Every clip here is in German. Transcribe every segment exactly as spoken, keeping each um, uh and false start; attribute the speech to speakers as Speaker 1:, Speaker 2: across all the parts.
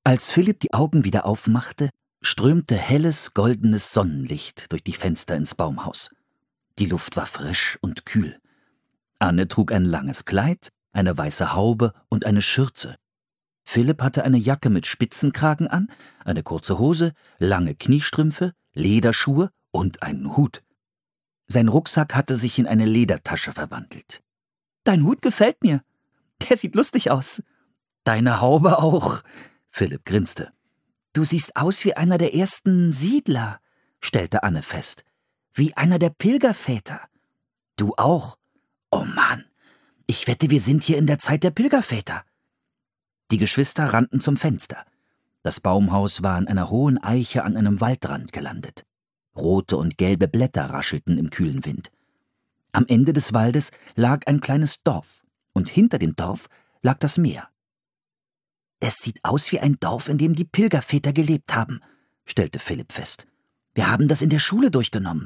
Speaker 1: Als Philipp die Augen wieder aufmachte, strömte helles, goldenes Sonnenlicht durch die Fenster ins Baumhaus. Die Luft war frisch und kühl. Anne trug ein langes Kleid, eine weiße Haube und eine Schürze. Philipp hatte eine Jacke mit Spitzenkragen an, eine kurze Hose, lange Kniestrümpfe, Lederschuhe und einen Hut. Sein Rucksack hatte sich in eine Ledertasche verwandelt. »Dein Hut gefällt mir. Der sieht lustig aus.« »Deine Haube auch«, Philipp grinste. »Du siehst aus wie einer der ersten Siedler«, stellte Anne fest. »Wie einer der Pilgerväter.« »Du auch? Oh Mann, ich wette, wir sind hier in der Zeit der Pilgerväter.« Die Geschwister rannten zum Fenster. Das Baumhaus war an einer hohen Eiche an einem Waldrand gelandet. Rote und gelbe Blätter raschelten im kühlen Wind. Am Ende des Waldes lag ein kleines Dorf, und hinter dem Dorf lag das Meer. »Es sieht aus wie ein Dorf, in dem die Pilgerväter gelebt haben«, stellte Philipp fest. »Wir haben das in der Schule durchgenommen.«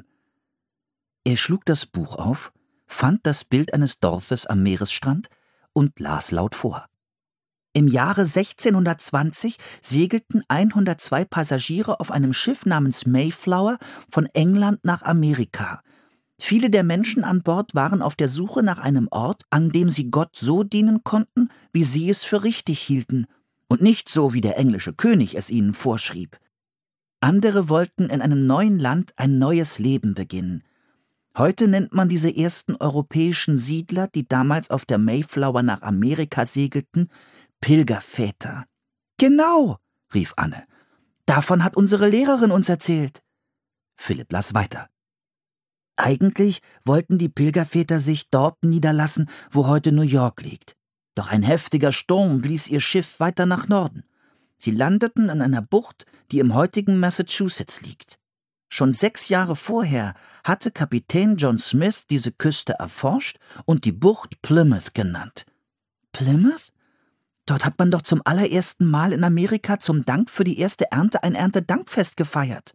Speaker 1: Er schlug das Buch auf, fand das Bild eines Dorfes am Meeresstrand und las laut vor. »Im Jahre sechzehnhundertzwanzig segelten hundertzwei Passagiere auf einem Schiff namens Mayflower von England nach Amerika. Viele der Menschen an Bord waren auf der Suche nach einem Ort, an dem sie Gott so dienen konnten, wie sie es für richtig hielten, und nicht so, wie der englische König es ihnen vorschrieb. Andere wollten in einem neuen Land ein neues Leben beginnen. Heute nennt man diese ersten europäischen Siedler, die damals auf der Mayflower nach Amerika segelten, Pilgerväter.« »Genau«, rief Anne. »Davon hat unsere Lehrerin uns erzählt.« Philipp las weiter. »Eigentlich wollten die Pilgerväter sich dort niederlassen, wo heute New York liegt. Doch ein heftiger Sturm blies ihr Schiff weiter nach Norden. Sie landeten in einer Bucht, die im heutigen Massachusetts liegt. Schon sechs Jahre vorher hatte Kapitän John Smith diese Küste erforscht und die Bucht Plymouth genannt.« »Plymouth? Dort hat man doch zum allerersten Mal in Amerika zum Dank für die erste Ernte ein Erntedankfest gefeiert.«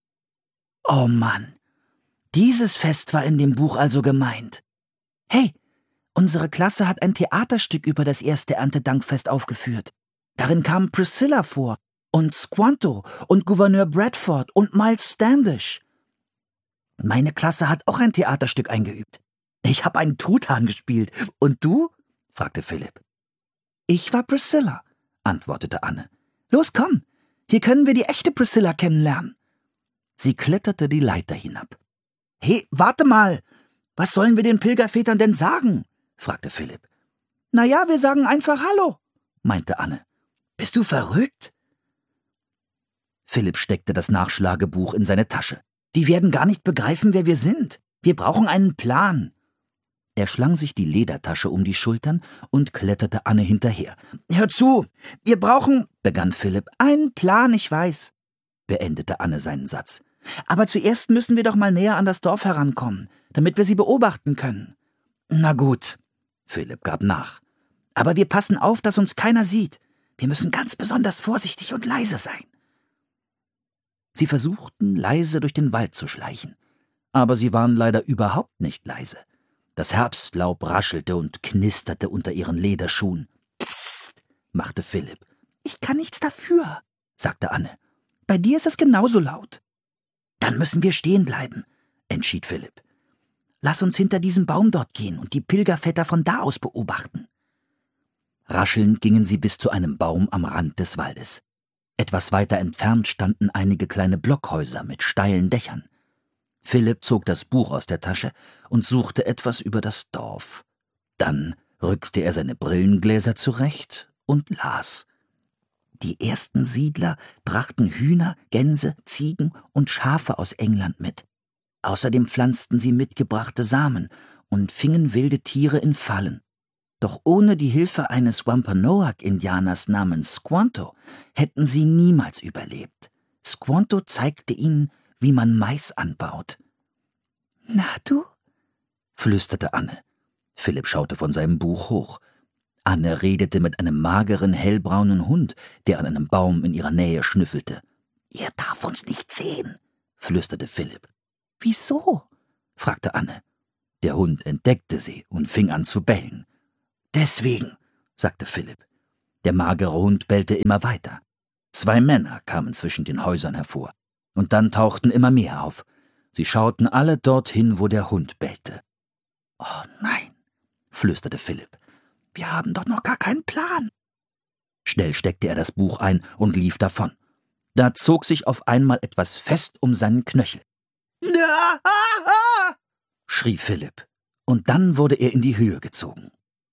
Speaker 1: »Oh Mann, dieses Fest war in dem Buch also gemeint. Hey, unsere Klasse hat ein Theaterstück über das erste Erntedankfest aufgeführt. Darin kamen Priscilla vor und Squanto und Gouverneur Bradford und Miles Standish. Meine Klasse hat auch ein Theaterstück eingeübt. Ich habe einen Truthahn gespielt. Und du?« fragte Philipp. »Ich war Priscilla«, antwortete Anne. »Los, komm, hier können wir die echte Priscilla kennenlernen.« Sie kletterte die Leiter hinab. »Hey, warte mal! Was sollen wir den Pilgervätern denn sagen?« fragte Philipp. »Na ja, wir sagen einfach Hallo«, meinte Anne. »Bist du verrückt?« Philipp steckte das Nachschlagebuch in seine Tasche. »Die werden gar nicht begreifen, wer wir sind. Wir brauchen einen Plan.« Er schlang sich die Ledertasche um die Schultern und kletterte Anne hinterher. »Hör zu, wir brauchen«, begann Philipp. »Einen Plan, ich weiß«, beendete Anne seinen Satz. »Aber zuerst müssen wir doch mal näher an das Dorf herankommen, damit wir sie beobachten können.« »Na gut«, Philipp gab nach. »Aber wir passen auf, dass uns keiner sieht. Wir müssen ganz besonders vorsichtig und leise sein.« Sie versuchten, leise durch den Wald zu schleichen. Aber sie waren leider überhaupt nicht leise. Das Herbstlaub raschelte und knisterte unter ihren Lederschuhen. »Psst«, machte Philipp. »Ich kann nichts dafür«, sagte Anne. »Bei dir ist es genauso laut.« »Dann müssen wir stehen bleiben«, entschied Philipp. »Lass uns hinter diesem Baum dort gehen und die Pilgerväter von da aus beobachten.« Raschelnd gingen sie bis zu einem Baum am Rand des Waldes. Etwas weiter entfernt standen einige kleine Blockhäuser mit steilen Dächern. Philipp zog das Buch aus der Tasche und suchte etwas über das Dorf. Dann rückte er seine Brillengläser zurecht und las. Die ersten Siedler brachten Hühner, Gänse, Ziegen und Schafe aus England mit. Außerdem pflanzten sie mitgebrachte Samen und fingen wilde Tiere in Fallen. Doch ohne die Hilfe eines Wampanoag-Indianers namens Squanto hätten sie niemals überlebt. Squanto zeigte ihnen, wie man Mais anbaut. »Na du?«, flüsterte Anne. Philipp schaute von seinem Buch hoch. Anne redete mit einem mageren, hellbraunen Hund, der an einem Baum in ihrer Nähe schnüffelte. »Er darf uns nicht sehen«, flüsterte Philipp. »Wieso?«, fragte Anne. Der Hund entdeckte sie und fing an zu bellen. »Deswegen«, sagte Philipp. Der magere Hund bellte immer weiter. Zwei Männer kamen zwischen den Häusern hervor, und dann tauchten immer mehr auf. Sie schauten alle dorthin, wo der Hund bellte. »Oh nein«, flüsterte Philipp, »wir haben doch noch gar keinen Plan.« Schnell steckte er das Buch ein und lief davon. Da zog sich auf einmal etwas fest um seinen Knöchel. »Ah, ah, ah«, schrie Philipp, und dann wurde er in die Höhe gezogen.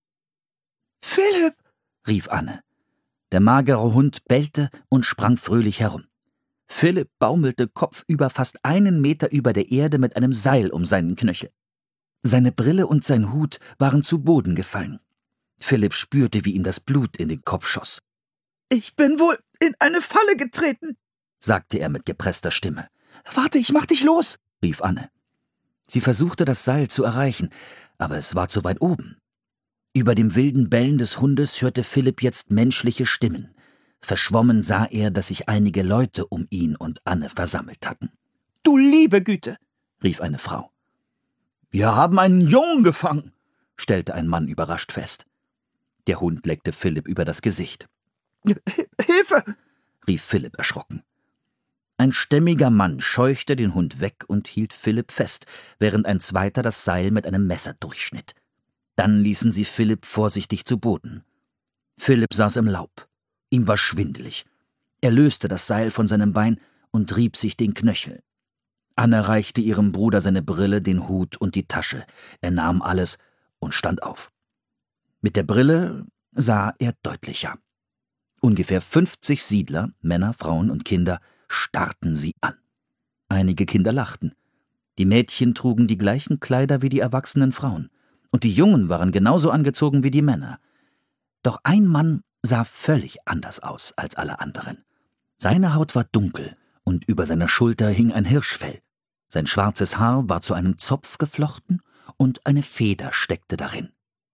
Speaker 1: »Philipp«, rief Anne. Der magere Hund bellte und sprang fröhlich herum. Philipp baumelte kopfüber fast einen Meter über der Erde mit einem Seil um seinen Knöchel. Seine Brille und sein Hut waren zu Boden gefallen. Philipp spürte, wie ihm das Blut in den Kopf schoss. »Ich bin wohl in eine Falle getreten«, sagte er mit gepresster Stimme. »Warte, ich mach dich los«, rief Anne. Sie versuchte, das Seil zu erreichen, aber es war zu weit oben. Über dem wilden Bellen des Hundes hörte Philipp jetzt menschliche Stimmen. Verschwommen sah er, dass sich einige Leute um ihn und Anne versammelt hatten. »Du liebe Güte«, rief eine Frau. »Wir haben einen Jungen gefangen«, stellte ein Mann überrascht fest. Der Hund leckte Philipp über das Gesicht. »Hilfe«, rief Philipp erschrocken. Ein stämmiger Mann scheuchte den Hund weg und hielt Philipp fest, während ein zweiter das Seil mit einem Messer durchschnitt. Dann ließen sie Philipp vorsichtig zu Boden. Philipp saß im Laub. Ihm war schwindelig. Er löste das Seil von seinem Bein und rieb sich den Knöchel. Anne reichte ihrem Bruder seine Brille, den Hut und die Tasche. Er nahm alles und stand auf. Mit der Brille sah er deutlicher. Ungefähr fünfzig Siedler, Männer, Frauen und Kinder, starrten sie an. Einige Kinder lachten. Die Mädchen trugen die gleichen Kleider wie die erwachsenen Frauen. Und die Jungen waren genauso angezogen wie die Männer. Doch ein Mann sah völlig anders aus als alle anderen. Seine Haut war dunkel und über seiner Schulter hing ein Hirschfell. Sein schwarzes Haar war zu einem Zopf geflochten und eine Feder steckte darin.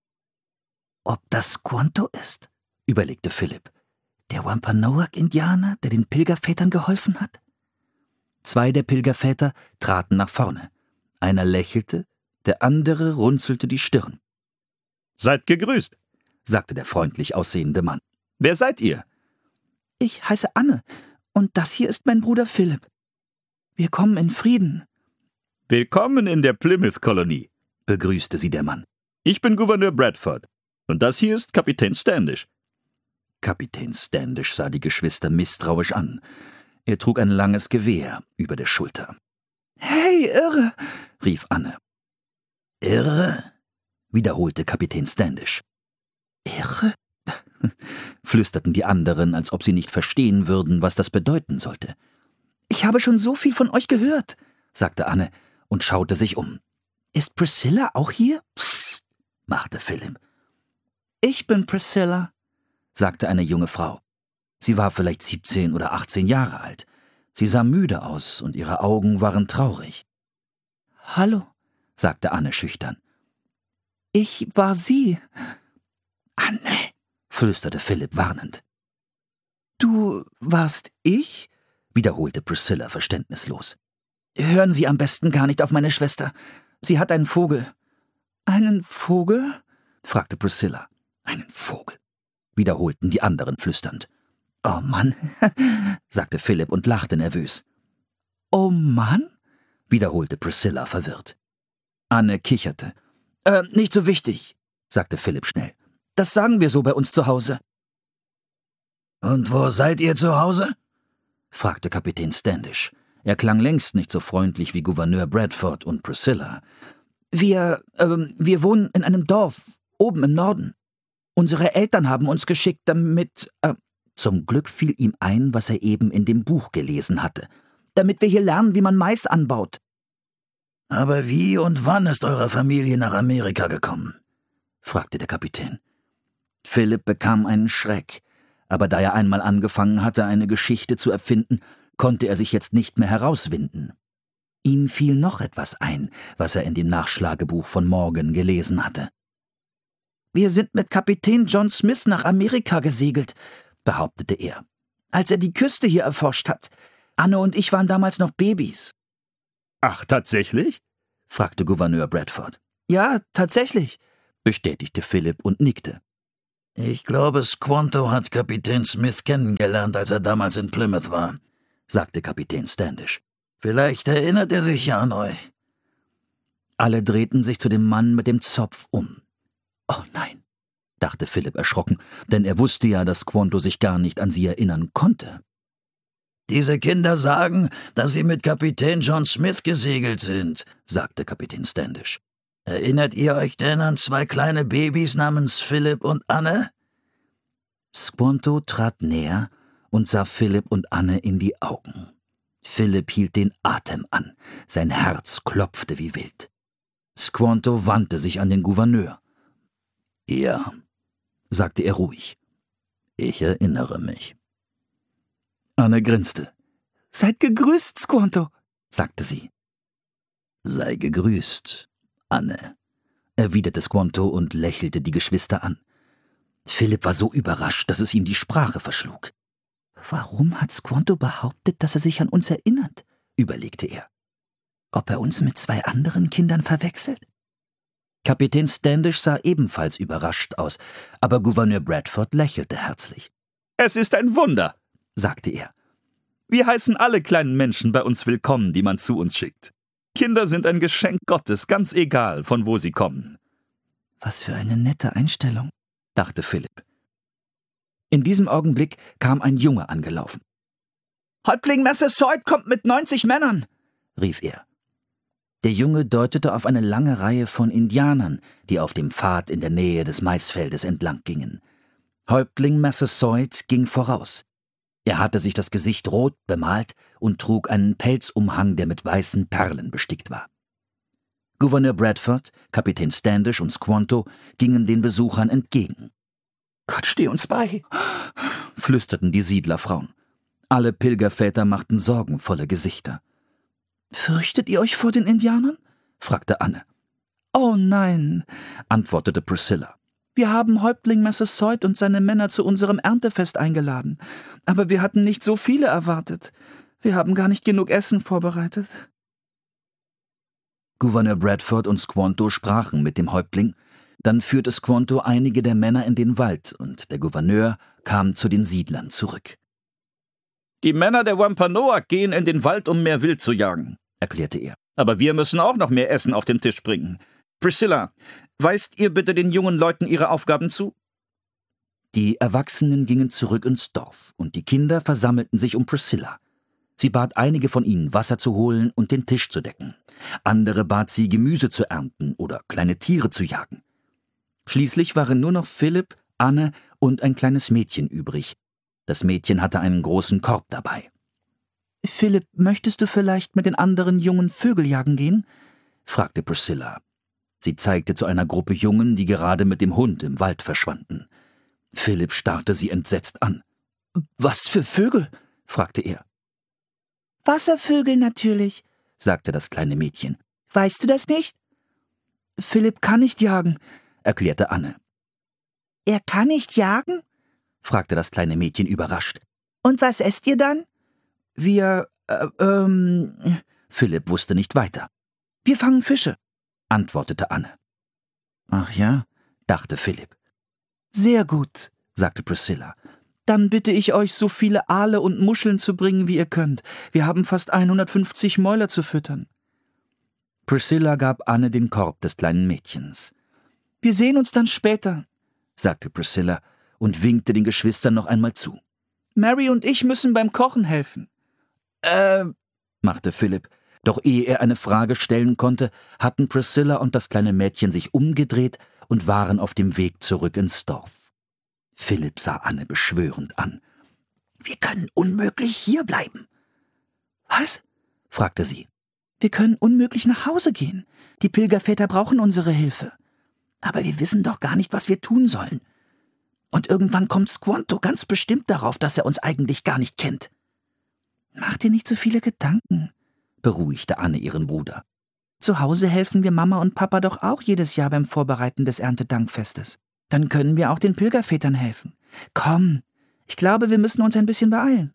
Speaker 1: »Ob das Squanto ist?«, überlegte Philipp. »Der Wampanoag-Indianer, der den Pilgervätern geholfen hat?« Zwei der Pilgerväter traten nach vorne. Einer lächelte, der andere runzelte die Stirn.
Speaker 2: »Seid gegrüßt«,
Speaker 1: sagte der freundlich aussehende Mann.
Speaker 2: »Wer seid ihr?«
Speaker 3: »Ich heiße Anne, und das hier ist mein Bruder Philipp. Wir kommen in Frieden.«
Speaker 2: »Willkommen in der Plymouth-Kolonie«,
Speaker 1: begrüßte sie der Mann.
Speaker 2: »Ich bin Gouverneur Bradford, und das hier ist Kapitän Standish.«
Speaker 1: Kapitän Standish sah die Geschwister misstrauisch an. Er trug ein langes Gewehr über der Schulter.
Speaker 3: »Hey, Irre«,
Speaker 1: rief Anne. »Irre?«, wiederholte Kapitän Standish. »Irre?«, flüsterten die anderen, als ob sie nicht verstehen würden, was das bedeuten sollte.
Speaker 3: »Ich habe schon so viel von euch gehört«,
Speaker 1: sagte Anne und schaute sich um.
Speaker 3: »Ist Priscilla auch hier?«
Speaker 1: »Psst«, machte Philipp.
Speaker 3: »Ich bin Priscilla«,
Speaker 1: sagte eine junge Frau. Sie war vielleicht siebzehn oder achtzehn Jahre alt. Sie sah müde aus und ihre Augen waren traurig.
Speaker 3: »Hallo«,
Speaker 1: sagte Anne schüchtern.
Speaker 3: »Ich war sie.«
Speaker 1: »Anne«, flüsterte Philipp warnend.
Speaker 3: »Du warst ich?«,
Speaker 1: wiederholte Priscilla verständnislos.
Speaker 3: »Hören Sie am besten gar nicht auf meine Schwester. Sie hat einen Vogel.« »Einen Vogel?«,
Speaker 1: fragte Priscilla. »Einen Vogel«, wiederholten die anderen flüsternd.
Speaker 3: »Oh Mann«,
Speaker 1: sagte Philipp und lachte nervös.
Speaker 3: »Oh Mann?«,
Speaker 1: wiederholte Priscilla verwirrt. Anne kicherte. »Äh, nicht so wichtig«, sagte Philipp schnell. »Das sagen wir so bei uns zu Hause.« »Und wo seid ihr zu Hause?«, fragte Kapitän Standish. Er klang längst nicht so freundlich wie Gouverneur Bradford und Priscilla.
Speaker 3: »Wir, ähm, wir wohnen in einem Dorf, oben im Norden. Unsere Eltern haben uns geschickt, damit, äh,
Speaker 1: Zum Glück fiel ihm ein, was er eben in dem Buch gelesen hatte.
Speaker 3: »damit wir hier lernen, wie man Mais anbaut.«
Speaker 1: »Aber wie und wann ist eure Familie nach Amerika gekommen?«, fragte der Kapitän. Philipp bekam einen Schreck, aber da er einmal angefangen hatte, eine Geschichte zu erfinden, konnte er sich jetzt nicht mehr herauswinden. Ihm fiel noch etwas ein, was er in dem Nachschlagebuch von Morgan gelesen hatte.
Speaker 3: »Wir sind mit Kapitän John Smith nach Amerika gesegelt«, behauptete er, »als er die Küste hier erforscht hat. Anne und ich waren damals noch Babys.«
Speaker 2: »Ach, tatsächlich?«,
Speaker 1: fragte Gouverneur Bradford.
Speaker 3: »Ja, tatsächlich«,
Speaker 1: bestätigte Philipp und nickte.
Speaker 3: »Ich glaube, Squanto hat Kapitän Smith kennengelernt, als er damals in Plymouth war«, sagte Kapitän Standish. »Vielleicht erinnert er sich ja an euch.« Alle drehten sich zu dem Mann mit dem Zopf um. »Oh nein«, dachte Philipp erschrocken, denn er wusste ja, dass Squanto sich gar nicht an sie erinnern konnte. »Diese Kinder sagen, dass sie mit Kapitän John Smith gesegelt sind«, sagte Kapitän Standish. »Erinnert ihr euch denn an zwei kleine Babys namens Philipp und Anne?« Squanto trat näher und sah Philipp und Anne in die Augen. Philipp hielt den Atem an, sein Herz klopfte wie wild. Squanto wandte sich an den Gouverneur. »Ja«, sagte er ruhig, »ich erinnere mich.« Anne grinste. »Seid gegrüßt, Squanto«, sagte sie. »Sei gegrüßt, Anne«, erwiderte Squanto und lächelte die Geschwister an. Philipp war so überrascht, dass es ihm die Sprache verschlug. »Warum hat Squanto behauptet, dass er sich an uns erinnert?«, überlegte er. »Ob er uns mit zwei anderen Kindern verwechselt?« Kapitän Standish sah ebenfalls überrascht aus, aber Gouverneur Bradford lächelte herzlich.
Speaker 2: »Es ist ein Wunder«,
Speaker 3: sagte er.
Speaker 2: »Wir heißen alle kleinen Menschen bei uns willkommen, die man zu uns schickt. Kinder sind ein Geschenk Gottes, ganz egal, von wo sie kommen.«
Speaker 3: »Was für eine nette Einstellung«, dachte Philipp. In diesem Augenblick kam ein Junge angelaufen. »Häuptling Massasoit kommt mit neunzig Männern«, rief er. Der Junge deutete auf eine lange Reihe von Indianern, die auf dem Pfad in der Nähe des Maisfeldes entlang gingen. Häuptling Massasoit ging voraus. Er hatte sich das Gesicht rot bemalt und trug einen Pelzumhang, der mit weißen Perlen bestickt war. Gouverneur Bradford, Kapitän Standish und Squanto gingen den Besuchern entgegen. »Gott steh uns bei«, flüsterten die Siedlerfrauen. Alle Pilgerväter machten sorgenvolle Gesichter. »Fürchtet ihr euch vor den Indianern?«, fragte Anne. »Oh nein«, antwortete Priscilla. »Wir haben Häuptling Massasoit und seine Männer zu unserem Erntefest eingeladen. Aber wir hatten nicht so viele erwartet. Wir haben gar nicht genug Essen vorbereitet.« Gouverneur Bradford und Squanto sprachen mit dem Häuptling. Dann führte Squanto einige der Männer in den Wald und der Gouverneur kam zu den Siedlern zurück.
Speaker 2: »Die Männer der Wampanoag gehen in den Wald, um mehr Wild zu jagen«, erklärte er. »Aber wir müssen auch noch mehr Essen auf den Tisch bringen. Priscilla, weist ihr bitte den jungen Leuten ihre Aufgaben zu?«
Speaker 3: Die Erwachsenen gingen zurück ins Dorf und die Kinder versammelten sich um Priscilla. Sie bat einige von ihnen, Wasser zu holen und den Tisch zu decken. Andere bat sie, Gemüse zu ernten oder kleine Tiere zu jagen. Schließlich waren nur noch Philipp, Anne und ein kleines Mädchen übrig. Das Mädchen hatte einen großen Korb dabei. »Philipp, möchtest du vielleicht mit den anderen Jungen Vögel jagen gehen?«, fragte Priscilla. Sie zeigte zu einer Gruppe Jungen, die gerade mit dem Hund im Wald verschwanden. Philipp starrte sie entsetzt an. »Was für Vögel?«, fragte er. »Wasservögel natürlich«, sagte das kleine Mädchen. »Weißt du das nicht?« »Philipp kann nicht jagen«, erklärte Anne. »Er kann nicht jagen?«, fragte das kleine Mädchen überrascht. »Und was esst ihr dann?« »Wir, äh, ähm...« Philipp wusste nicht weiter. »Wir fangen Fische«, antwortete Anne. »Ach ja«, dachte Philipp. »Sehr gut«, sagte Priscilla. »Dann bitte ich euch, so viele Aale und Muscheln zu bringen, wie ihr könnt. Wir haben fast hundertfünfzig Mäuler zu füttern.« Priscilla gab Anne den Korb des kleinen Mädchens. »Wir sehen uns dann später«, sagte Priscilla und winkte den Geschwistern noch einmal zu. »Mary und ich müssen beim Kochen helfen.« »Äh«, machte Philipp. Doch ehe er eine Frage stellen konnte, hatten Priscilla und das kleine Mädchen sich umgedreht und waren auf dem Weg zurück ins Dorf. Philipp sah Anne beschwörend an. »Wir können unmöglich hierbleiben.« »Was?«, fragte sie. »Wir können unmöglich nach Hause gehen. Die Pilgerväter brauchen unsere Hilfe. Aber wir wissen doch gar nicht, was wir tun sollen. Und irgendwann kommt Squanto ganz bestimmt darauf, dass er uns eigentlich gar nicht kennt.« »Mach dir nicht so viele Gedanken«, beruhigte Anne ihren Bruder. »Zu Hause helfen wir Mama und Papa doch auch jedes Jahr beim Vorbereiten des Erntedankfestes. Dann können wir auch den Pilgervätern helfen. Komm, ich glaube, wir müssen uns ein bisschen beeilen.«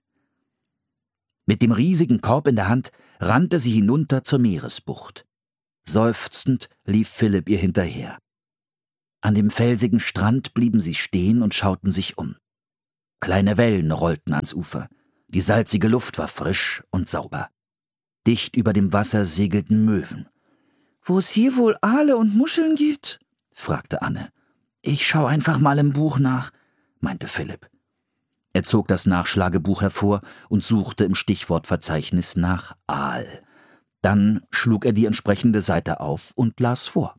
Speaker 3: Mit dem riesigen Korb in der Hand rannte sie hinunter zur Meeresbucht. Seufzend lief Philipp ihr hinterher.
Speaker 1: An dem felsigen Strand blieben sie stehen und schauten sich um. Kleine Wellen rollten ans Ufer. Die salzige Luft war frisch und sauber. Dicht über dem Wasser segelten Möwen. »Wo es hier wohl Aale und Muscheln gibt?« fragte Anne. »Ich schau einfach mal im Buch nach«, meinte Philipp. Er zog das Nachschlagebuch hervor und suchte im Stichwortverzeichnis nach Aal. Dann schlug er die entsprechende Seite auf und las vor.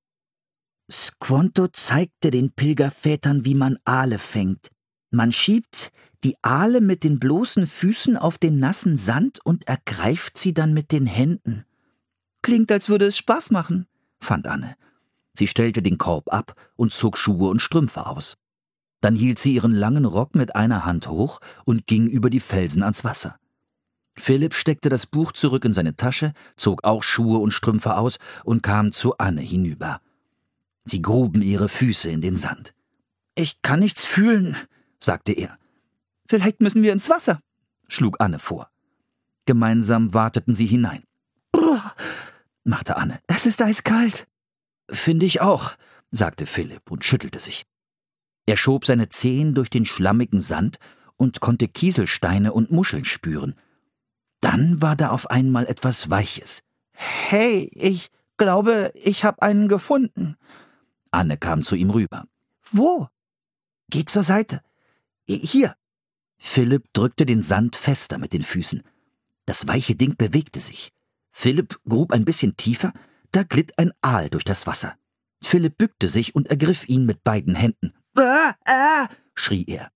Speaker 1: Squanto zeigte den Pilgervätern, wie man Aale fängt. Man schiebt die Aale mit den bloßen Füßen auf den nassen Sand und ergreift sie dann mit den Händen. »Klingt, als würde es Spaß machen«, fand Anne. Sie stellte den Korb ab und zog Schuhe und Strümpfe aus. Dann hielt sie ihren langen Rock mit einer Hand hoch und ging über die Felsen ans Wasser. Philipp steckte das Buch zurück in seine Tasche, zog auch Schuhe und Strümpfe aus und kam zu Anne hinüber. Sie gruben ihre Füße in den Sand. »Ich kann nichts fühlen«, sagte er. »Vielleicht müssen wir ins Wasser«, schlug Anne vor. Gemeinsam wateten sie hinein. »Uah«, machte Anne, »es ist eiskalt.« »Finde ich auch«, sagte Philipp und schüttelte sich. Er schob seine Zehen durch den schlammigen Sand und konnte Kieselsteine und Muscheln spüren. Dann war da auf einmal etwas Weiches. »Hey, ich glaube, ich habe einen gefunden.« Anne kam zu ihm rüber. »Wo?« »Geh zur Seite. Hier.« Philipp drückte den Sand fester mit den Füßen. Das weiche Ding bewegte sich. Philipp grub ein bisschen tiefer, da glitt ein Aal durch das Wasser. Philipp bückte sich und ergriff ihn mit beiden Händen. »Ah, ah«, schrie er.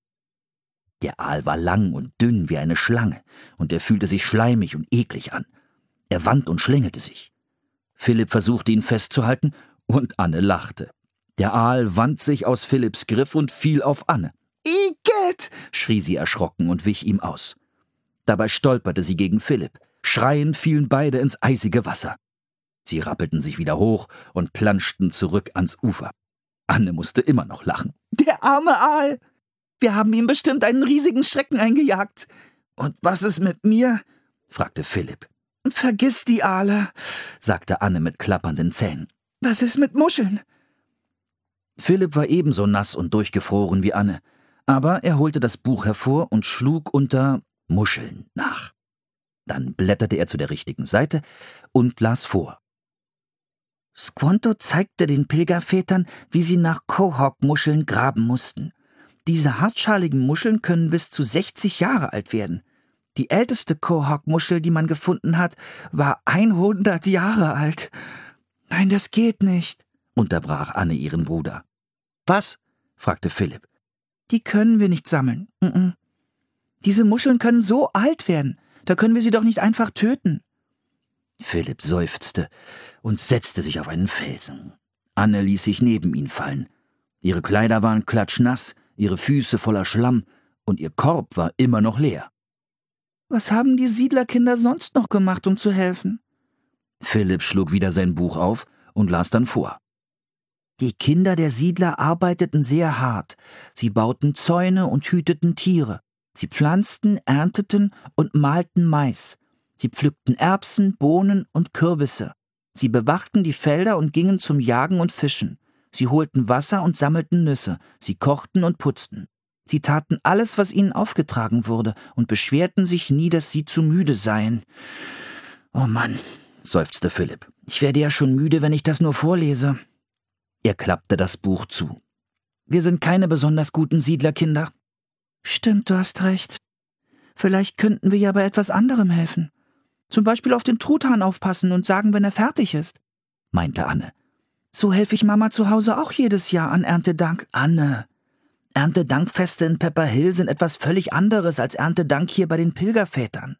Speaker 1: Der Aal war lang und dünn wie eine Schlange, und er fühlte sich schleimig und eklig an. Er wand und schlängelte sich. Philipp versuchte ihn festzuhalten, und Anne lachte. Der Aal wand sich aus Philipps Griff und fiel auf Anne. »Igitt«, schrie sie erschrocken und wich ihm aus. Dabei stolperte sie gegen Philipp. Schreiend fielen beide ins eisige Wasser. Sie rappelten sich wieder hoch und planschten zurück ans Ufer. Anne musste immer noch lachen. »Der arme Aal! Wir haben ihm bestimmt einen riesigen Schrecken eingejagt.« »Und was ist mit mir?« fragte Philipp. »Vergiss die Aale«, sagte Anne mit klappernden Zähnen. »Was ist mit Muscheln?« Philipp war ebenso nass und durchgefroren wie Anne, aber er holte das Buch hervor und schlug unter Muscheln nach. Dann blätterte er zu der richtigen Seite und las vor. Squanto zeigte den Pilgervätern, wie sie nach Quahog-Muscheln graben mussten. Diese hartschaligen Muscheln können bis zu sechzig Jahre alt werden. Die älteste Quahog-Muschel, die man gefunden hat, war hundert Jahre alt. »Nein, das geht nicht«, unterbrach Anne ihren Bruder. »Was?« fragte Philipp. »Die können wir nicht sammeln. Mm-mm. Diese Muscheln können so alt werden. Da können wir sie doch nicht einfach töten.« Philipp seufzte und setzte sich auf einen Felsen. Anne ließ sich neben ihn fallen. Ihre Kleider waren klatschnass, ihre Füße voller Schlamm und ihr Korb war immer noch leer. »Was haben die Siedlerkinder sonst noch gemacht, um zu helfen?« Philipp schlug wieder sein Buch auf und las dann vor. »Die Kinder der Siedler arbeiteten sehr hart. Sie bauten Zäune und hüteten Tiere. Sie pflanzten, ernteten und mahlten Mais. Sie pflückten Erbsen, Bohnen und Kürbisse. Sie bewachten die Felder und gingen zum Jagen und Fischen. Sie holten Wasser und sammelten Nüsse. Sie kochten und putzten. Sie taten alles, was ihnen aufgetragen wurde, und beschwerten sich nie, dass sie zu müde seien.« »Oh Mann«, seufzte Philipp, »ich werde ja schon müde, wenn ich das nur vorlese.« Er klappte das Buch zu. »Wir sind keine besonders guten Siedlerkinder.« »Stimmt, du hast recht. Vielleicht könnten wir ja bei etwas anderem helfen. Zum Beispiel auf den Truthahn aufpassen und sagen, wenn er fertig ist«, meinte Anne. »So helfe ich Mama zu Hause auch jedes Jahr an Erntedank.« »Anne, Erntedankfeste in Pepper Hill sind etwas völlig anderes als Erntedank hier bei den Pilgervätern.«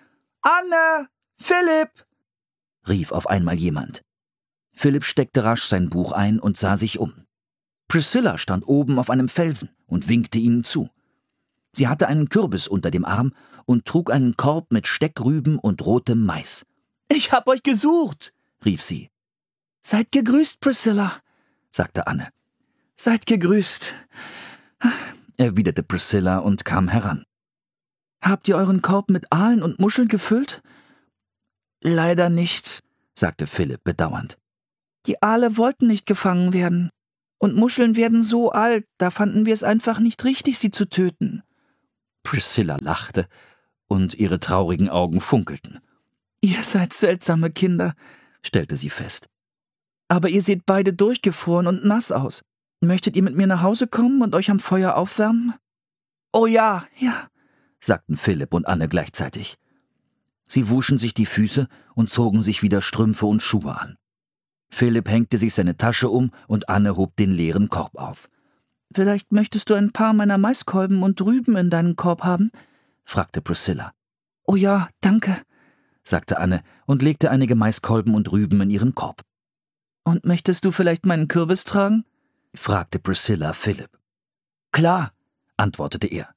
Speaker 1: »Anne! Philipp!« rief auf einmal jemand. Philipp steckte rasch sein Buch ein und sah sich um. Priscilla stand oben auf einem Felsen und winkte ihnen zu. Sie hatte einen Kürbis unter dem Arm und trug einen Korb mit Steckrüben und rotem Mais. »Ich hab euch gesucht«, rief sie. »Seid gegrüßt, Priscilla«, sagte Anne. »Seid gegrüßt«, erwiderte Priscilla und kam heran. »Habt ihr euren Korb mit Aalen und Muscheln gefüllt?« »Leider nicht«, sagte Philipp bedauernd. »Die Aale wollten nicht gefangen werden.«
Speaker 4: Und Muscheln werden so alt, da fanden wir es einfach nicht richtig, sie zu töten.
Speaker 3: Priscilla lachte, und ihre traurigen Augen funkelten.
Speaker 4: Ihr seid seltsame Kinder, stellte sie fest. Aber ihr seht beide durchgefroren und nass aus. Möchtet ihr mit mir nach Hause kommen und euch am Feuer aufwärmen?
Speaker 1: Oh ja,
Speaker 4: Ja,
Speaker 3: sagten Philipp und Anne gleichzeitig. Sie wuschen sich die Füße und zogen sich wieder Strümpfe und Schuhe an. Philipp hängte sich seine Tasche um und Anne hob den leeren Korb auf.
Speaker 4: Vielleicht möchtest du ein paar meiner Maiskolben und Rüben in deinen Korb haben?
Speaker 3: fragte Priscilla.
Speaker 4: Oh ja, danke,
Speaker 3: sagte Anne und legte einige Maiskolben und Rüben in ihren Korb.
Speaker 4: Und möchtest du vielleicht meinen Kürbis tragen?
Speaker 3: fragte Priscilla Philipp.
Speaker 1: klar,
Speaker 3: antwortete er.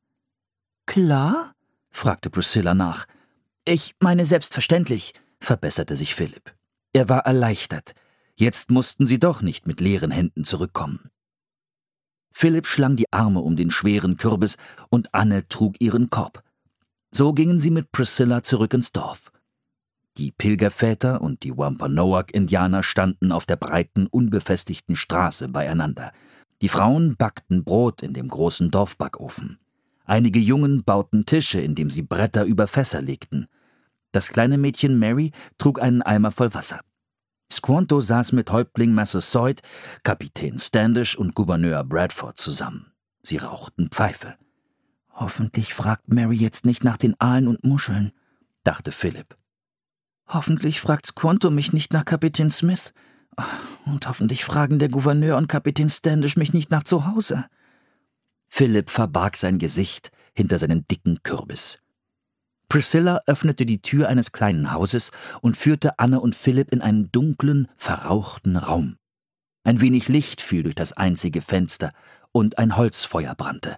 Speaker 4: Klar?
Speaker 3: fragte Priscilla nach.
Speaker 1: ich meine selbstverständlich,
Speaker 3: verbesserte sich Philipp. Er war erleichtert. Jetzt mussten sie doch nicht mit leeren Händen zurückkommen. Philipp schlang die Arme um den schweren Kürbis und Anne trug ihren Korb. So gingen sie mit Priscilla zurück ins Dorf. Die Pilgerväter und die Wampanoag-Indianer standen auf der breiten, unbefestigten Straße beieinander. Die Frauen backten Brot in dem großen Dorfbackofen. Einige Jungen bauten Tische, indem sie Bretter über Fässer legten. Das kleine Mädchen Mary trug einen Eimer voll Wasser. Squanto saß mit Häuptling Massasoit, Kapitän Standish und Gouverneur Bradford zusammen. Sie rauchten Pfeife.
Speaker 4: Hoffentlich fragt Mary jetzt nicht nach den Aalen und Muscheln,
Speaker 3: dachte Philipp.
Speaker 4: Hoffentlich fragt Squanto mich nicht nach Kapitän Smith. Und hoffentlich fragen der Gouverneur und Kapitän Standish mich nicht nach zu Hause.
Speaker 3: Philipp verbarg sein Gesicht hinter seinen dicken Kürbis. Priscilla öffnete die Tür eines kleinen Hauses und führte Anne und Philipp in einen dunklen, verrauchten Raum. Ein wenig Licht fiel durch das einzige Fenster und ein Holzfeuer brannte.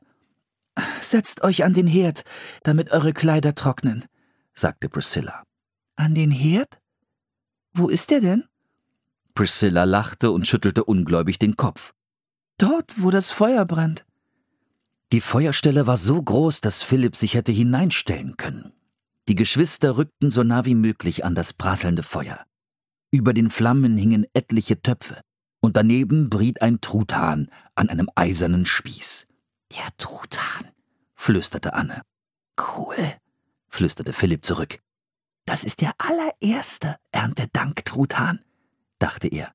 Speaker 4: »Setzt euch an den Herd, damit eure Kleider trocknen«,
Speaker 3: sagte Priscilla.
Speaker 4: »An den Herd? Wo ist der denn?«
Speaker 3: Priscilla lachte und schüttelte ungläubig den Kopf.
Speaker 4: »Dort, wo das Feuer brennt.«
Speaker 3: Die Feuerstelle war so groß, dass Philipp sich hätte hineinstellen können. Die Geschwister rückten so nah wie möglich an das prasselnde Feuer. Über den Flammen hingen etliche Töpfe, und daneben briet ein Truthahn an einem eisernen Spieß.
Speaker 4: »Der Truthahn«,
Speaker 3: flüsterte Anne.
Speaker 4: »Cool«,
Speaker 3: flüsterte Philipp zurück.
Speaker 4: »Das ist der allererste Erntedank-Truthahn«,
Speaker 3: dachte er.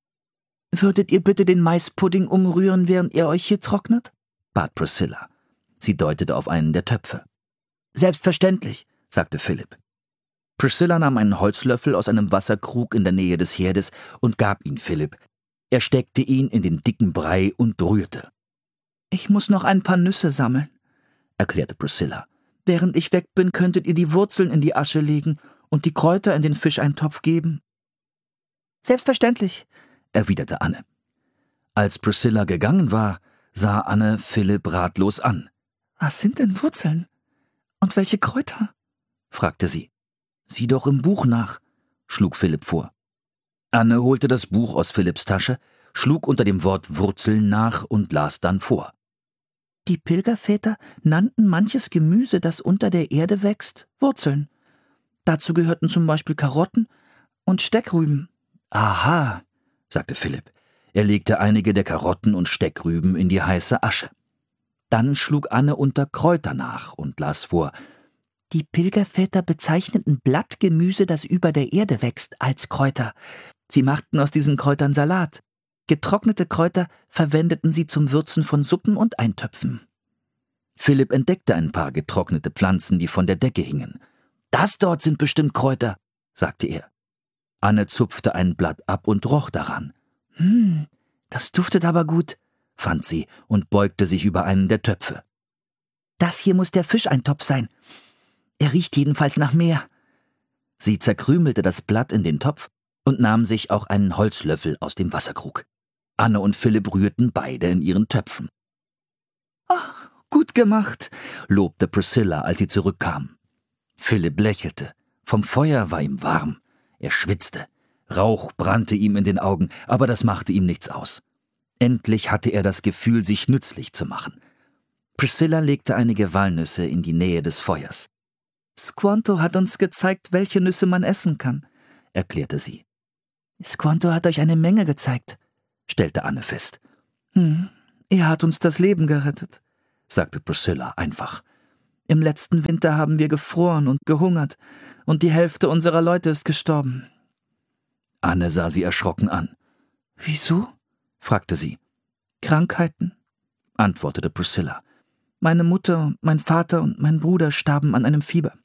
Speaker 4: »Würdet ihr bitte den Maispudding umrühren, während ihr euch hier trocknet?«
Speaker 3: bat Priscilla. Sie deutete auf einen der Töpfe.
Speaker 1: »Selbstverständlich«,
Speaker 3: sagte Philipp. Priscilla nahm einen Holzlöffel aus einem Wasserkrug in der Nähe des Herdes und gab ihn Philipp. Er steckte ihn in den dicken Brei und rührte.
Speaker 4: »Ich muss noch ein paar Nüsse sammeln«,
Speaker 3: erklärte Priscilla.
Speaker 4: »Während ich weg bin, könntet ihr die Wurzeln in die Asche legen und die Kräuter in den Fischeintopf geben.«
Speaker 1: »Selbstverständlich«,
Speaker 3: erwiderte Anne. Als Priscilla gegangen war, sah Anne Philipp ratlos an.
Speaker 4: »Was sind denn Wurzeln? Und welche Kräuter?«
Speaker 3: fragte sie. »Sieh doch im Buch nach«, schlug Philipp vor. Anne holte das Buch aus Philipps Tasche, schlug unter dem Wort Wurzeln nach und las dann vor.
Speaker 4: »Die Pilgerväter nannten manches Gemüse, das unter der Erde wächst, Wurzeln. Dazu gehörten zum Beispiel Karotten und Steckrüben.«
Speaker 3: »Aha«, sagte Philipp. Er legte einige der Karotten und Steckrüben in die heiße Asche. Dann schlug Anne unter Kräuter nach und las vor.
Speaker 4: »Die Pilgerväter bezeichneten Blattgemüse, das über der Erde wächst, als Kräuter. Sie machten aus diesen Kräutern Salat. Getrocknete Kräuter verwendeten sie zum Würzen von Suppen und Eintöpfen.«
Speaker 3: Philipp entdeckte ein paar getrocknete Pflanzen, die von der Decke hingen.
Speaker 1: »Das dort sind bestimmt Kräuter«,
Speaker 3: sagte er. Anne zupfte ein Blatt ab und roch daran.
Speaker 4: »Hm, das duftet aber gut«,
Speaker 3: fand sie und beugte sich über einen der Töpfe.
Speaker 4: »Das hier muss der Fischeintopf sein. Er riecht jedenfalls nach Meer.«
Speaker 3: Sie zerkrümelte das Blatt in den Topf und nahm sich auch einen Holzlöffel aus dem Wasserkrug. Anne und Philipp rührten beide in ihren Töpfen.
Speaker 4: »Ach, gut gemacht«,
Speaker 3: lobte Priscilla, als sie zurückkam. Philipp lächelte. Vom Feuer war ihm warm. Er schwitzte. Rauch brannte ihm in den Augen, aber das machte ihm nichts aus. Endlich hatte er das Gefühl, sich nützlich zu machen. Priscilla legte einige Walnüsse in die Nähe des Feuers.
Speaker 4: »Squanto hat uns gezeigt, welche Nüsse man essen kann«,
Speaker 3: erklärte sie.
Speaker 4: »Squanto hat euch eine Menge gezeigt«,
Speaker 3: stellte Anne fest.
Speaker 4: Hm, er hat uns das Leben gerettet, sagte Priscilla einfach. Im letzten Winter haben wir gefroren und gehungert, und die Hälfte unserer Leute ist gestorben.
Speaker 3: Anne sah sie erschrocken an.
Speaker 4: »Wieso?«
Speaker 3: fragte sie.
Speaker 4: »Krankheiten«,
Speaker 3: antwortete Priscilla.
Speaker 4: »Meine Mutter, mein Vater und mein Bruder starben an einem Fieber.«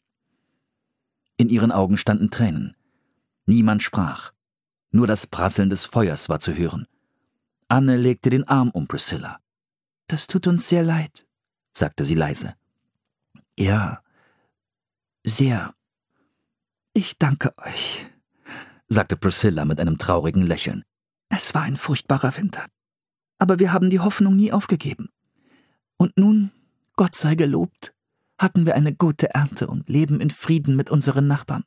Speaker 3: In ihren Augen standen Tränen. Niemand sprach. Nur das Prasseln des Feuers war zu hören. Anne legte den Arm um Priscilla.
Speaker 4: »Das tut uns sehr leid«,
Speaker 3: sagte sie leise.
Speaker 4: »Ja, sehr. Ich danke euch«,
Speaker 3: sagte Priscilla mit einem traurigen Lächeln.
Speaker 4: »Es war ein furchtbarer Winter. Aber wir haben die Hoffnung nie aufgegeben. Und nun, Gott sei gelobt, hatten wir eine gute Ernte und leben in Frieden mit unseren Nachbarn.«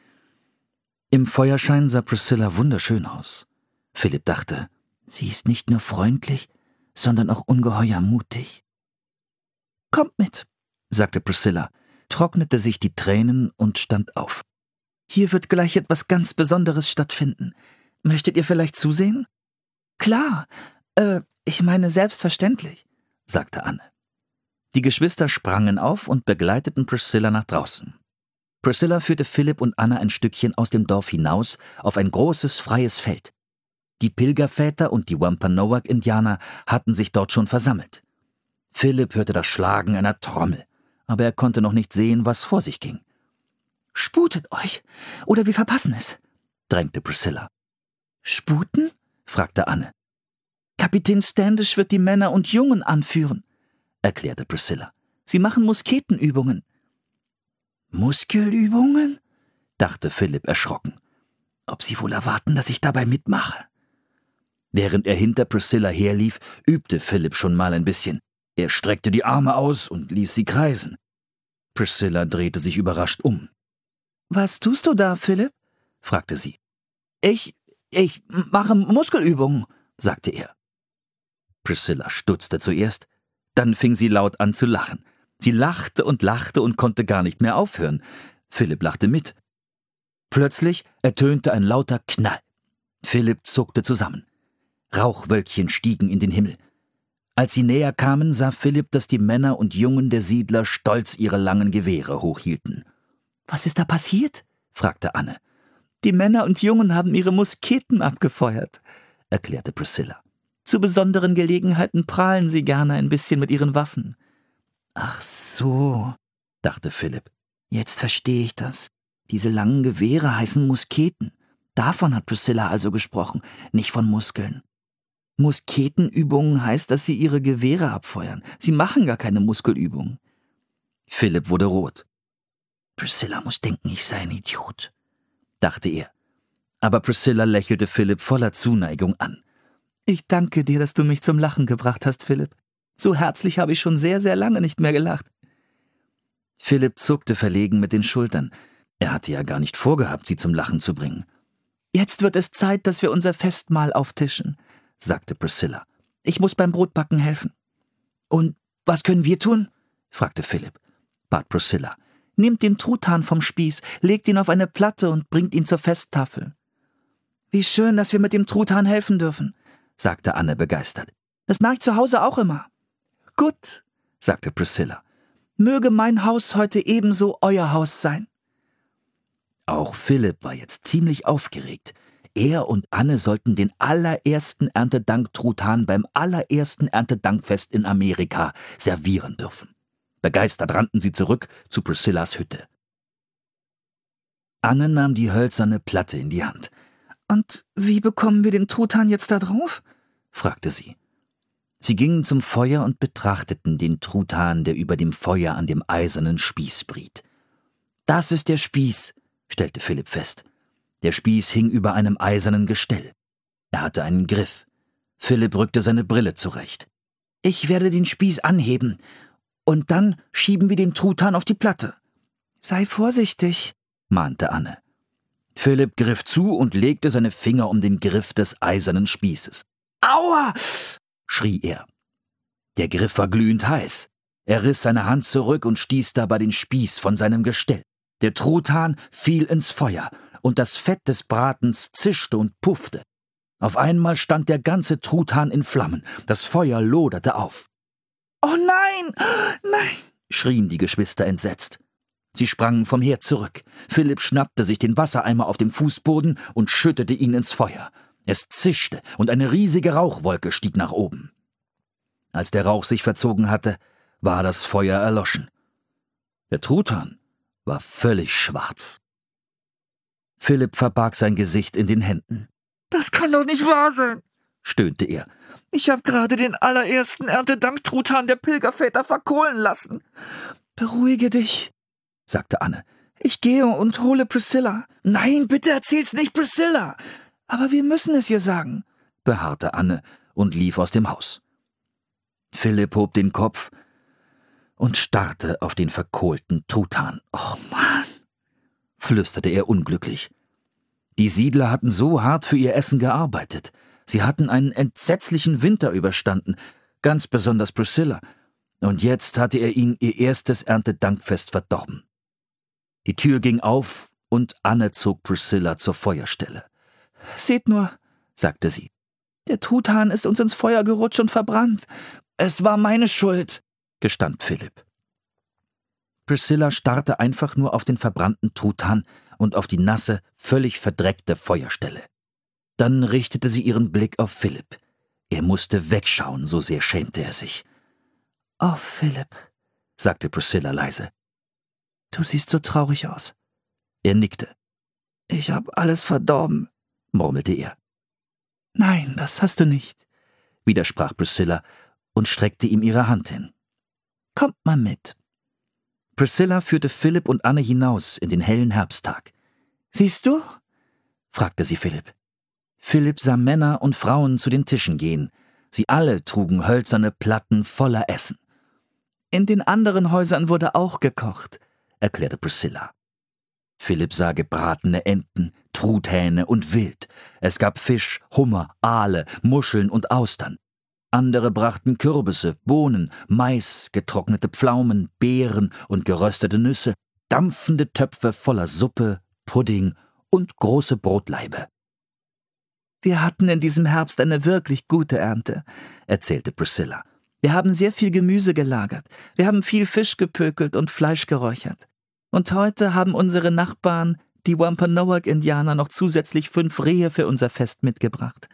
Speaker 3: Im Feuerschein sah Priscilla wunderschön aus. Philipp dachte,
Speaker 4: sie ist nicht nur freundlich, sondern auch ungeheuer mutig. »Kommt mit«, sagte Priscilla, trocknete sich die Tränen und stand auf. »Hier wird gleich etwas ganz Besonderes stattfinden. Möchtet ihr vielleicht zusehen?« »Klar, äh, ich meine selbstverständlich«, sagte Anne.
Speaker 3: Die Geschwister sprangen auf und begleiteten Priscilla nach draußen. Priscilla führte Philipp und Anne ein Stückchen aus dem Dorf hinaus auf ein großes, freies Feld. Die Pilgerväter und die Wampanoag-Indianer hatten sich dort schon versammelt. Philipp hörte das Schlagen einer Trommel, aber er konnte noch nicht sehen, was vor sich ging.
Speaker 4: »Sputet euch, oder wir verpassen es«,
Speaker 3: drängte Priscilla.
Speaker 4: »Sputen?«
Speaker 3: fragte Anne.
Speaker 4: »Kapitän Standish wird die Männer und Jungen anführen«, erklärte Priscilla. »Sie machen Musketenübungen.«
Speaker 3: »Muskelübungen?« dachte Philipp erschrocken.
Speaker 4: »Ob sie wohl erwarten, dass ich dabei mitmache?«
Speaker 3: Während er hinter Priscilla herlief, übte Philipp schon mal ein bisschen. Er streckte die Arme aus und ließ sie kreisen. Priscilla drehte sich überrascht um.
Speaker 4: »Was tust du da, Philipp?«
Speaker 3: fragte sie.
Speaker 4: »Ich, ich mache Muskelübungen«, sagte er.
Speaker 3: Priscilla stutzte zuerst, dann fing sie laut an zu lachen. Sie lachte und lachte und konnte gar nicht mehr aufhören. Philipp lachte mit. Plötzlich ertönte ein lauter Knall. Philipp zuckte zusammen. Rauchwölkchen stiegen in den Himmel. Als sie näher kamen, sah Philipp, dass die Männer und Jungen der Siedler stolz ihre langen Gewehre hochhielten.
Speaker 4: »Was ist da passiert?« fragte Anne. »Die Männer und Jungen haben ihre Musketen abgefeuert«, erklärte Priscilla. »Zu besonderen Gelegenheiten prahlen sie gerne ein bisschen mit ihren Waffen.«
Speaker 3: »Ach so«, dachte Philipp.
Speaker 4: »Jetzt verstehe ich das. Diese langen Gewehre heißen Musketen. Davon hat Priscilla also gesprochen, nicht von Muskeln. Musketenübungen heißt, dass sie ihre Gewehre abfeuern. Sie machen gar keine Muskelübungen.«
Speaker 3: Philipp wurde rot.
Speaker 4: »Priscilla muss denken, ich sei ein Idiot«,
Speaker 3: dachte er. Aber Priscilla lächelte Philipp voller Zuneigung an.
Speaker 4: »Ich danke dir, dass du mich zum Lachen gebracht hast, Philipp. So herzlich habe ich schon sehr, sehr lange nicht mehr gelacht.«
Speaker 3: Philipp zuckte verlegen mit den Schultern. Er hatte ja gar nicht vorgehabt, sie zum Lachen zu bringen.
Speaker 4: »Jetzt wird es Zeit, dass wir unser Festmahl auftischen«, sagte Priscilla. »Ich muss beim Brotbacken helfen.« »Und was können wir tun?« fragte Philipp.
Speaker 3: Bat Priscilla.
Speaker 4: »Nehmt den Truthahn vom Spieß, legt ihn auf eine Platte und bringt ihn zur Festtafel.« »Wie schön, dass wir mit dem Truthahn helfen dürfen«, sagte Anne begeistert. »Das mache ich zu Hause auch immer.« »Gut«, sagte Priscilla. »Möge mein Haus heute ebenso euer Haus sein.«
Speaker 3: Auch Philipp war jetzt ziemlich aufgeregt. Er und Anne sollten den allerersten Erntedank-Truthahn beim allerersten Erntedankfest in Amerika servieren dürfen. Begeistert rannten sie zurück zu Priscillas Hütte. Anne nahm die hölzerne Platte in die Hand.
Speaker 4: »Und wie bekommen wir den Truthahn jetzt da drauf?«
Speaker 3: fragte sie. Sie gingen zum Feuer und betrachteten den Truthahn, der über dem Feuer an dem eisernen Spieß briet. »Das ist der Spieß«, stellte Philipp fest. Der Spieß hing über einem eisernen Gestell. Er hatte einen Griff. Philipp rückte seine Brille zurecht.
Speaker 4: »Ich werde den Spieß anheben, und dann schieben wir den Truthahn auf die Platte.« »Sei vorsichtig«,
Speaker 3: mahnte Anne. Philipp griff zu und legte seine Finger um den Griff des eisernen Spießes.
Speaker 4: »Aua!«
Speaker 3: schrie er. Der Griff war glühend heiß. Er riss seine Hand zurück und stieß dabei den Spieß von seinem Gestell. Der Truthahn fiel ins Feuer, und das Fett des Bratens zischte und puffte. Auf einmal stand der ganze Truthahn in Flammen. Das Feuer loderte auf.
Speaker 4: »Oh nein! Nein!«
Speaker 3: schrien die Geschwister entsetzt. Sie sprangen vom Herd zurück. Philipp schnappte sich den Wassereimer auf dem Fußboden und schüttete ihn ins Feuer. Es zischte und eine riesige Rauchwolke stieg nach oben. Als der Rauch sich verzogen hatte, war das Feuer erloschen. Der Truthahn war völlig schwarz. Philipp verbarg sein Gesicht in den Händen.
Speaker 4: »Das kann doch nicht wahr sein«,
Speaker 3: stöhnte er.
Speaker 4: »Ich habe gerade den allerersten Erntedank-Truthahn der Pilgerväter verkohlen lassen. Beruhige dich«, sagte Anne. »Ich gehe und hole Priscilla.« »Nein, bitte erzähl's nicht Priscilla!« »Aber wir müssen es ihr sagen«,
Speaker 3: beharrte Anne und lief aus dem Haus. Philipp hob den Kopf und starrte auf den verkohlten Truthahn. »Oh Mann«, flüsterte er unglücklich. Die Siedler hatten so hart für ihr Essen gearbeitet. Sie hatten einen entsetzlichen Winter überstanden, ganz besonders Priscilla. Und jetzt hatte er ihnen ihr erstes Erntedankfest verdorben. Die Tür ging auf und Anne zog Priscilla zur Feuerstelle.
Speaker 4: »Seht nur«, sagte sie, »der Truthahn ist uns ins Feuer gerutscht und verbrannt. Es war meine Schuld«, gestand Philipp.
Speaker 3: Priscilla starrte einfach nur auf den verbrannten Truthahn und auf die nasse, völlig verdreckte Feuerstelle. Dann richtete sie ihren Blick auf Philipp. Er musste wegschauen, so sehr schämte er sich.
Speaker 4: »Oh, Philipp«, sagte Priscilla leise, »du siehst so traurig aus.«
Speaker 3: Er nickte.
Speaker 4: »Ich hab alles verdorben«,
Speaker 3: murmelte er.
Speaker 4: »Nein, das hast du nicht«,
Speaker 3: widersprach Priscilla und streckte ihm ihre Hand hin.
Speaker 4: »Kommt mal mit.«
Speaker 3: Priscilla führte Philipp und Anne hinaus in den hellen Herbsttag.
Speaker 4: »Siehst du?«
Speaker 3: fragte sie Philipp. Philipp sah Männer und Frauen zu den Tischen gehen. Sie alle trugen hölzerne Platten voller Essen.
Speaker 4: »In den anderen Häusern wurde auch gekocht«,
Speaker 3: erklärte Priscilla. Philipp sah gebratene Enten, Truthähne und Wild. Es gab Fisch, Hummer, Aale, Muscheln und Austern. Andere brachten Kürbisse, Bohnen, Mais, getrocknete Pflaumen, Beeren und geröstete Nüsse, dampfende Töpfe voller Suppe, Pudding und große Brotlaibe.
Speaker 4: »Wir hatten in diesem Herbst eine wirklich gute Ernte«, erzählte Priscilla. »Wir haben sehr viel Gemüse gelagert, wir haben viel Fisch gepökelt und Fleisch geräuchert. Und heute haben unsere Nachbarn, die Wampanoag-Indianer, noch zusätzlich fünf Rehe für unser Fest mitgebracht.«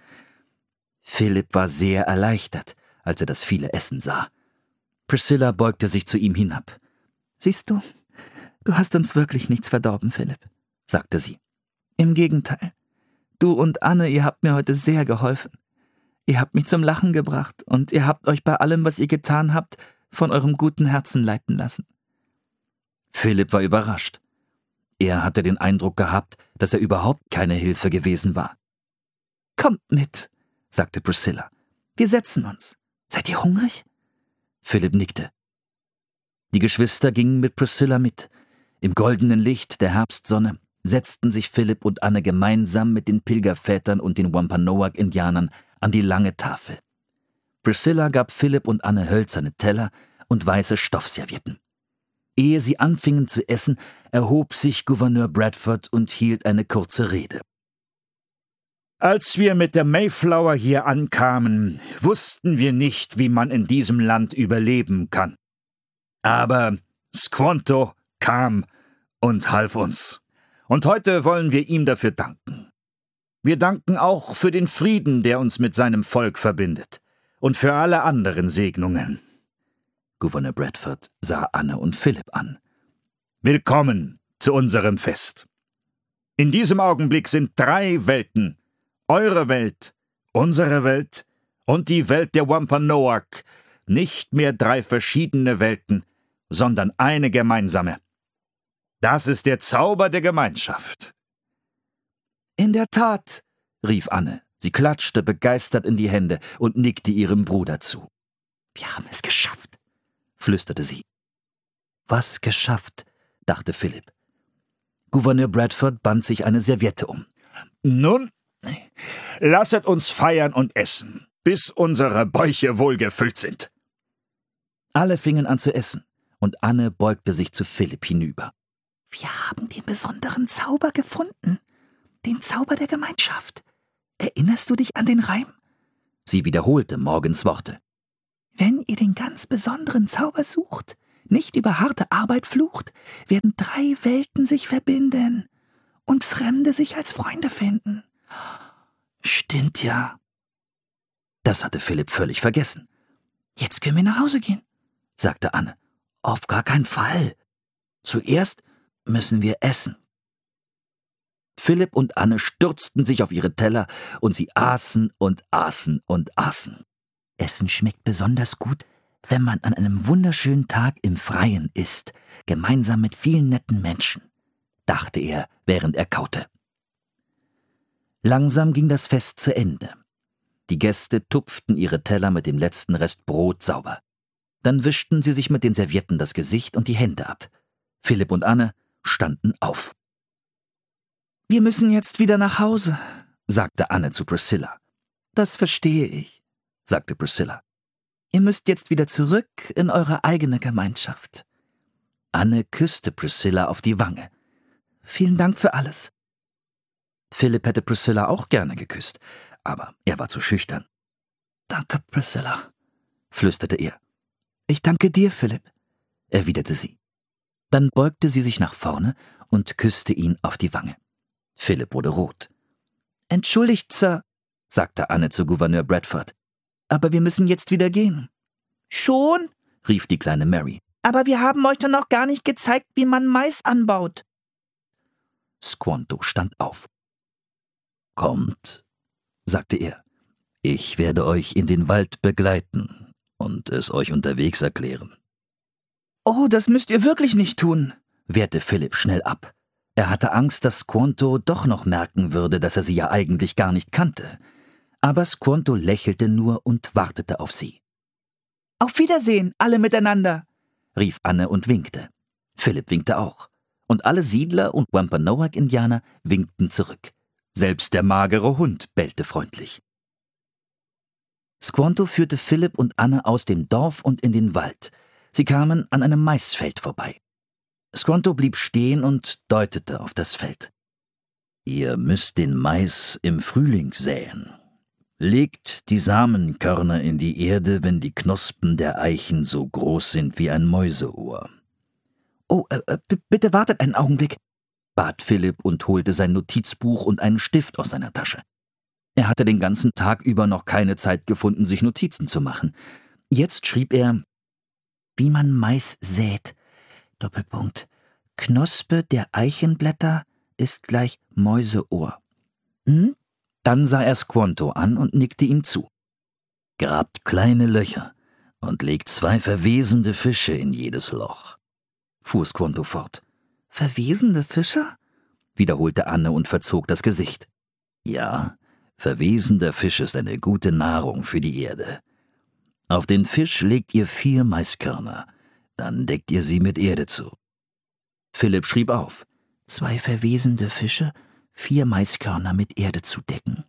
Speaker 3: Philipp war sehr erleichtert, als er das viele Essen sah. Priscilla beugte sich zu ihm hinab.
Speaker 4: »Siehst du, du hast uns wirklich nichts verdorben, Philipp«,
Speaker 3: sagte sie.
Speaker 4: »Im Gegenteil. Du und Anne, ihr habt mir heute sehr geholfen. Ihr habt mich zum Lachen gebracht und ihr habt euch bei allem, was ihr getan habt, von eurem guten Herzen leiten lassen.«
Speaker 3: Philipp war überrascht. Er hatte den Eindruck gehabt, dass er überhaupt keine Hilfe gewesen war.
Speaker 4: »Kommt mit«, sagte Priscilla. »Wir setzen uns. Seid ihr hungrig?«
Speaker 3: Philipp nickte. Die Geschwister gingen mit Priscilla mit. Im goldenen Licht der Herbstsonne setzten sich Philipp und Anne gemeinsam mit den Pilgervätern und den Wampanoag-Indianern an die lange Tafel. Priscilla gab Philipp und Anne hölzerne Teller und weiße Stoffservietten. Ehe sie anfingen zu essen, erhob sich Gouverneur Bradford und hielt eine kurze Rede.
Speaker 2: Als wir mit der Mayflower hier ankamen, wussten wir nicht, wie man in diesem Land überleben kann. Aber Squanto kam und half uns. Und heute wollen wir ihm dafür danken. Wir danken auch für den Frieden, der uns mit seinem Volk verbindet. Und für alle anderen Segnungen.
Speaker 3: Gouverneur Bradford sah Anne und Philipp an.
Speaker 2: Willkommen zu unserem Fest. In diesem Augenblick sind drei Welten, eure Welt, unsere Welt und die Welt der Wampanoag, nicht mehr drei verschiedene Welten, sondern eine gemeinsame. Das ist der Zauber der Gemeinschaft.
Speaker 4: »In der Tat«,
Speaker 3: rief Anne. Sie klatschte begeistert in die Hände und nickte ihrem Bruder zu.
Speaker 4: »Wir haben es geschafft«,
Speaker 3: flüsterte sie. »Was geschafft?« dachte Philipp. Gouverneur Bradford band sich eine Serviette um.
Speaker 2: »Nun, lasset uns feiern und essen, bis unsere Bäuche wohlgefüllt sind.«
Speaker 3: Alle fingen an zu essen, und Anne beugte sich zu Philipp hinüber.
Speaker 4: »Wir haben den besonderen Zauber gefunden, den Zauber der Gemeinschaft. Erinnerst du dich an den Reim?
Speaker 3: Sie wiederholte Morgans Worte.
Speaker 4: Wenn ihr den ganz besonderen Zauber sucht, nicht über harte Arbeit flucht, werden drei Welten sich verbinden und Fremde sich als Freunde finden.
Speaker 3: Stimmt ja. Das hatte Philipp völlig vergessen.
Speaker 4: Jetzt können wir nach Hause gehen,
Speaker 3: sagte Anne. Auf gar keinen Fall. Zuerst müssen wir essen. Philipp und Anne stürzten sich auf ihre Teller und sie aßen und aßen und aßen.
Speaker 4: Essen schmeckt besonders gut, wenn man an einem wunderschönen Tag im Freien isst, gemeinsam mit vielen netten Menschen, dachte er, während er kaute.
Speaker 3: Langsam ging das Fest zu Ende. Die Gäste tupften ihre Teller mit dem letzten Rest Brot sauber. Dann wischten sie sich mit den Servietten das Gesicht und die Hände ab. Philipp und Anne standen auf.
Speaker 4: »Wir müssen jetzt wieder nach Hause«,
Speaker 3: sagte Anne zu Priscilla.
Speaker 4: »Das verstehe ich«,
Speaker 3: sagte Priscilla.
Speaker 4: »Ihr müsst jetzt wieder zurück in eure eigene Gemeinschaft.«
Speaker 3: Anne küsste Priscilla auf die Wange.
Speaker 4: »Vielen Dank für alles.«
Speaker 3: Philipp hätte Priscilla auch gerne geküsst, aber er war zu schüchtern.
Speaker 4: »Danke, Priscilla«,
Speaker 3: flüsterte er.
Speaker 4: »Ich danke dir, Philipp«,
Speaker 3: erwiderte sie. Dann beugte sie sich nach vorne und küsste ihn auf die Wange. Philipp wurde rot.
Speaker 4: »Entschuldigt, Sir«,
Speaker 3: sagte Anne zu Gouverneur Bradford.
Speaker 4: »Aber wir müssen jetzt wieder gehen.«
Speaker 3: »Schon?« rief die kleine Mary.
Speaker 4: »Aber wir haben euch doch noch gar nicht gezeigt, wie man Mais anbaut.«
Speaker 3: Squanto stand auf. »Kommt«, sagte er. »Ich werde euch in den Wald begleiten und es euch unterwegs erklären.«
Speaker 4: »Oh, das müsst ihr wirklich nicht tun«,
Speaker 3: wehrte Philipp schnell ab. Er hatte Angst, dass Squanto doch noch merken würde, dass er sie ja eigentlich gar nicht kannte. Aber Squanto lächelte nur und wartete auf sie.
Speaker 4: »Auf Wiedersehen, alle miteinander«,
Speaker 3: rief Anne und winkte. Philipp winkte auch. Und alle Siedler und Wampanoag-Indianer winkten zurück. Selbst der magere Hund bellte freundlich. Squanto führte Philipp und Anne aus dem Dorf und in den Wald. Sie kamen an einem Maisfeld vorbei. Squanto blieb stehen und deutete auf das Feld. »Ihr müsst den Mais im Frühling säen. Legt die Samenkörner in die Erde, wenn die Knospen der Eichen so groß sind wie ein Mäuseohr.«
Speaker 4: »Oh, äh, bitte wartet einen Augenblick«,
Speaker 3: bat Philipp und holte sein Notizbuch und einen Stift aus seiner Tasche. Er hatte den ganzen Tag über noch keine Zeit gefunden, sich Notizen zu machen. Jetzt schrieb er:
Speaker 4: »Wie man Mais sät. Doppelpunkt. Knospe der Eichenblätter ist gleich Mäuseohr.«
Speaker 3: Hm? Dann sah er Squanto an und nickte ihm zu. »Grabt kleine Löcher und legt zwei verwesende Fische in jedes Loch«, fuhr Squanto fort.
Speaker 4: »Verwesende Fische?«
Speaker 3: wiederholte Anne und verzog das Gesicht. »Ja, verwesender Fisch ist eine gute Nahrung für die Erde. Auf den Fisch legt ihr vier Maiskörner, dann deckt ihr sie mit Erde zu.« Philipp schrieb auf.
Speaker 4: »Zwei verwesende Fische, vier Maiskörner mit Erde zu decken.«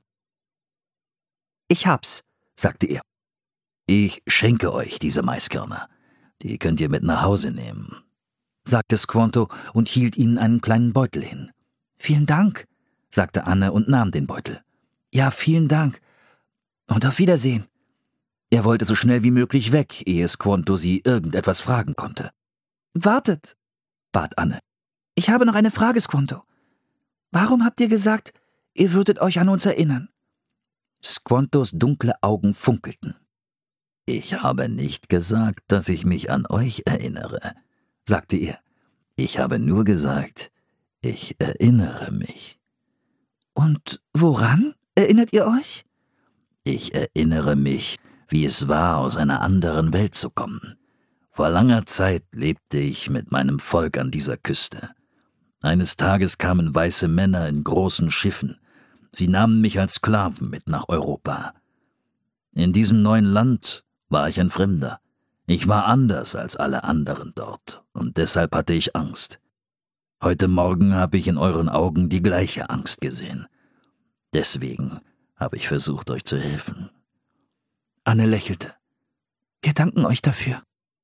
Speaker 4: »Ich hab's«,
Speaker 3: sagte er. »Ich schenke euch diese Maiskörner. Die könnt ihr mit nach Hause nehmen«, sagte Squanto und hielt ihnen einen kleinen Beutel hin.
Speaker 4: »Vielen Dank«,
Speaker 3: sagte Anne und nahm den Beutel.
Speaker 4: »Ja, vielen Dank. Und auf Wiedersehen.«
Speaker 3: Er wollte so schnell wie möglich weg, ehe Squanto sie irgendetwas fragen konnte.
Speaker 4: »Wartet«,
Speaker 3: bat Anne.
Speaker 4: »Ich habe noch eine Frage, Squanto. Warum habt ihr gesagt, ihr würdet euch an uns erinnern?«
Speaker 3: Squantos dunkle Augen funkelten. »Ich habe nicht gesagt, dass ich mich an euch erinnere«, sagte er. »Ich habe nur gesagt, ich erinnere mich.«
Speaker 4: »Und woran erinnert ihr euch?«
Speaker 3: »Ich erinnere mich, wie es war, aus einer anderen Welt zu kommen. Vor langer Zeit lebte ich mit meinem Volk an dieser Küste. Eines Tages kamen weiße Männer in großen Schiffen. Sie nahmen mich als Sklaven mit nach Europa. In diesem neuen Land war ich ein Fremder. Ich war anders als alle anderen dort, und deshalb hatte ich Angst. Heute Morgen habe ich in euren Augen die gleiche Angst gesehen. Deswegen habe ich versucht, euch zu helfen.«
Speaker 4: Anne lächelte. »Wir danken euch dafür.«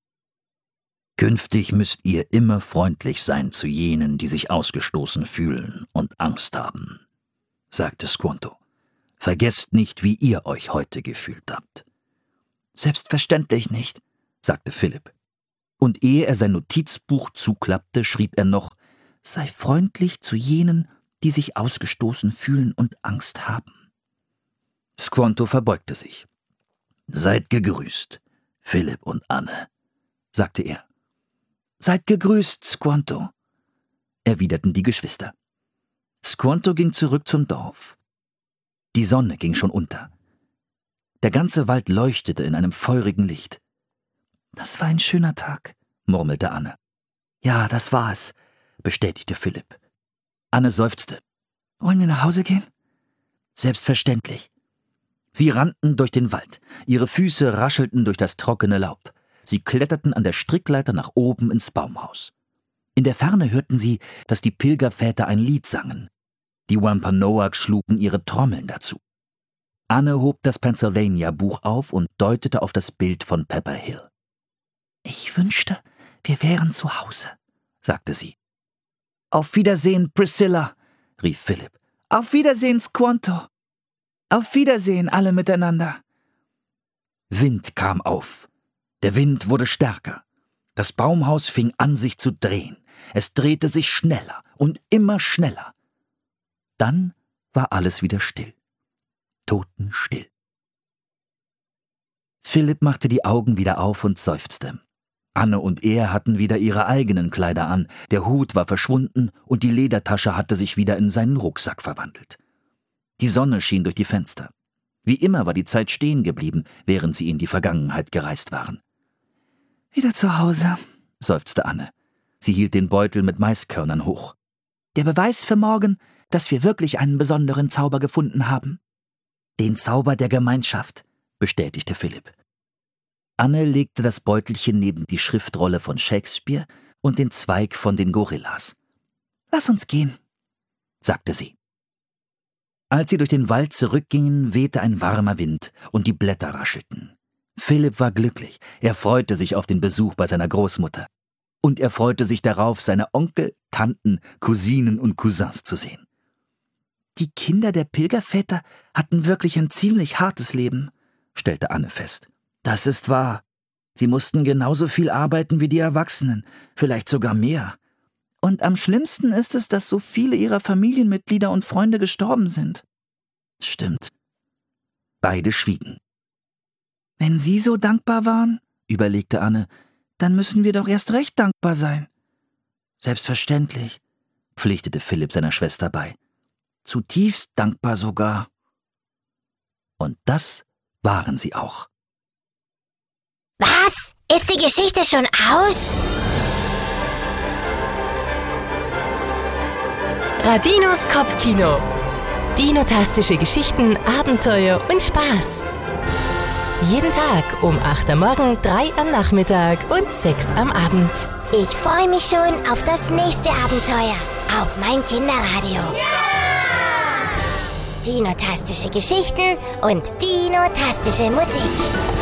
Speaker 3: »Künftig müsst ihr immer freundlich sein zu jenen, die sich ausgestoßen fühlen und Angst haben«, sagte Squanto.
Speaker 1: Vergesst nicht, wie ihr euch heute gefühlt habt.
Speaker 4: Selbstverständlich nicht,
Speaker 1: sagte Philipp. Und ehe er sein Notizbuch zuklappte, schrieb er noch:
Speaker 4: Sei freundlich zu jenen, die sich ausgestoßen fühlen und Angst haben.
Speaker 1: Squanto verbeugte sich. Seid gegrüßt, Philipp und Anne, sagte er.
Speaker 4: Seid gegrüßt, Squanto,
Speaker 1: erwiderten die Geschwister. Squanto ging zurück zum Dorf. Die Sonne ging schon unter. Der ganze Wald leuchtete in einem feurigen Licht.
Speaker 4: »Das war ein schöner Tag«,
Speaker 1: murmelte Anne.
Speaker 4: »Ja, das war es«,
Speaker 1: bestätigte Philipp. Anne seufzte.
Speaker 4: »Wollen wir nach Hause gehen?«
Speaker 1: »Selbstverständlich.« Sie rannten durch den Wald. Ihre Füße raschelten durch das trockene Laub. Sie kletterten an der Strickleiter nach oben ins Baumhaus. In der Ferne hörten sie, dass die Pilgerväter ein Lied sangen. Die Wampanoag schlugen ihre Trommeln dazu. Anne hob das Pennsylvania-Buch auf und deutete auf das Bild von Pepper Hill.
Speaker 4: »Ich wünschte, wir wären zu Hause«,
Speaker 1: sagte sie.
Speaker 4: »Auf Wiedersehen, Priscilla«,
Speaker 1: rief Philipp.
Speaker 4: »Auf Wiedersehen, Squanto. Auf Wiedersehen, alle miteinander.«
Speaker 1: Wind kam auf. Der Wind wurde stärker. Das Baumhaus fing an, sich zu drehen. Es drehte sich schneller und immer schneller. Dann war alles wieder still. Totenstill. Philipp machte die Augen wieder auf und seufzte. Anne und er hatten wieder ihre eigenen Kleider an, der Hut war verschwunden und die Ledertasche hatte sich wieder in seinen Rucksack verwandelt. Die Sonne schien durch die Fenster. Wie immer war die Zeit stehen geblieben, während sie in die Vergangenheit gereist waren.
Speaker 4: »Wieder zu Hause«,
Speaker 1: seufzte Anne. Sie hielt den Beutel mit Maiskörnern hoch.
Speaker 4: »Der Beweis für morgen, dass wir wirklich einen besonderen Zauber gefunden haben.«
Speaker 1: »Den Zauber der Gemeinschaft«, bestätigte Philipp. Anne legte das Beutelchen neben die Schriftrolle von Shakespeare und den Zweig von den Gorillas.
Speaker 4: »Lass uns gehen«,
Speaker 1: sagte sie. Als sie durch den Wald zurückgingen, wehte ein warmer Wind und die Blätter raschelten. Philipp war glücklich, er freute sich auf den Besuch bei seiner Großmutter. Und er freute sich darauf, seine Onkel, Tanten, Cousinen und Cousins zu sehen.
Speaker 4: »Die Kinder der Pilgerväter hatten wirklich ein ziemlich hartes Leben«,
Speaker 1: stellte Anne fest. »Das ist wahr. Sie mussten genauso viel arbeiten wie die Erwachsenen, vielleicht sogar mehr.
Speaker 4: Und am schlimmsten ist es, dass so viele ihrer Familienmitglieder und Freunde gestorben sind.«
Speaker 1: »Stimmt.« Beide schwiegen.
Speaker 4: »Wenn Sie so dankbar waren«, überlegte Anne, »dann müssen wir doch erst recht dankbar sein.«
Speaker 1: »Selbstverständlich«, pflichtete Philipp seiner Schwester bei. »Zutiefst dankbar sogar.« Und das waren sie auch.
Speaker 5: Was? Ist die Geschichte schon aus?
Speaker 6: Radinos Kopfkino. Dinotastische Geschichten, Abenteuer und Spaß. Jeden Tag um acht am Morgen, drei am Nachmittag und sechs am Abend.
Speaker 5: Ich freue mich schon auf das nächste Abenteuer auf mein Kinderradio. Ja! Dinotastische Geschichten und dinotastische Musik.